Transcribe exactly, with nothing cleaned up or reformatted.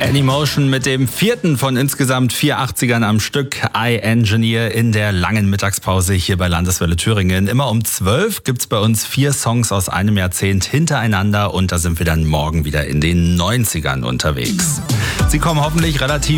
Anymotion mit dem vierten von insgesamt vier achtzigern am Stück, I Engineer, in der langen Mittagspause hier bei Landeswelle Thüringen. Immer um zwölf gibt's bei uns vier Songs aus einem Jahrzehnt hintereinander und da sind wir dann morgen wieder in den neunzigern unterwegs. Sie kommen hoffentlich relativ